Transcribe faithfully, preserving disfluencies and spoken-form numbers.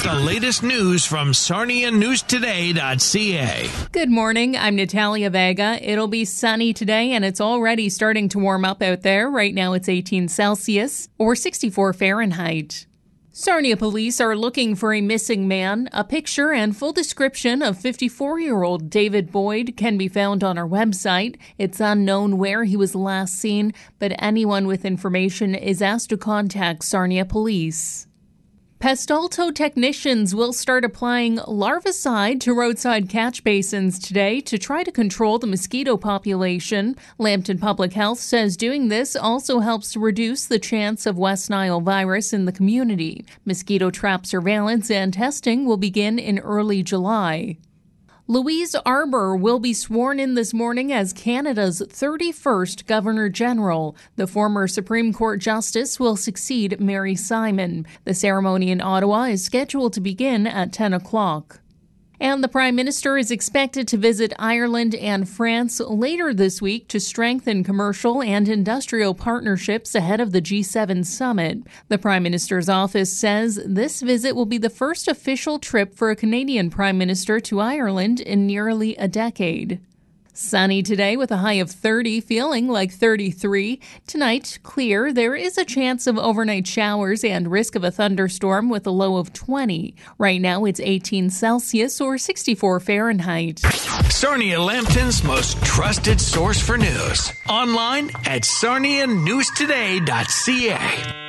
the latest news from Sarnia News Today dot C A. Good morning. I'm Natalia Vega. It'll be sunny today, and it's already starting to warm up out there. Right now it's eighteen Celsius or sixty-four Fahrenheit. Sarnia police are looking for a missing man. A picture and full description of fifty-four-year-old David Boyd can be found on our website. It's unknown where he was last seen, but anyone with information is asked to contact Sarnia Police. Pestalto technicians will start applying larvicide to roadside catch basins today to try to control the mosquito population. Lambton Public Health says doing this also helps to reduce the chance of West Nile virus in the community. Mosquito trap surveillance and testing will begin in early July. Louise Arbour will be sworn in this morning as Canada's thirty-first Governor General. The former Supreme Court Justice will succeed Mary Simon. The ceremony in Ottawa is scheduled to begin at ten o'clock. And the Prime Minister is expected to visit Ireland and France later this week to strengthen commercial and industrial partnerships ahead of the G seven summit. The Prime Minister's office says this visit will be the first official trip for a Canadian Prime Minister to Ireland in nearly a decade. Sunny today with a high of thirty, feeling like thirty-three. Tonight, clear. There is a chance of overnight showers and risk of a thunderstorm with a low of twenty. Right now, it's eighteen Celsius or sixty-four Fahrenheit. Sarnia Lambton's most trusted source for news. Online at Sarnia News Today dot C A.